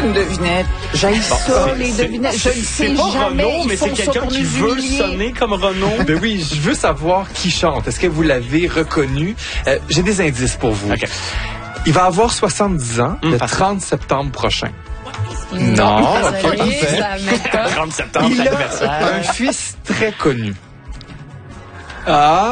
une devinette. J'aille les devinettes. Je ne sais C'est pas jamais. Renaud, mais c'est quelqu'un qui veut sonner comme Renaud. Ben oui, je veux savoir qui chante. Est-ce que vous l'avez reconnu? J'ai des indices pour vous. Okay. Il va avoir 70 ans le 30 septembre prochain. Non, ok, parfait. 30 septembre, Il l'anniversaire. a un fils très connu. Ah.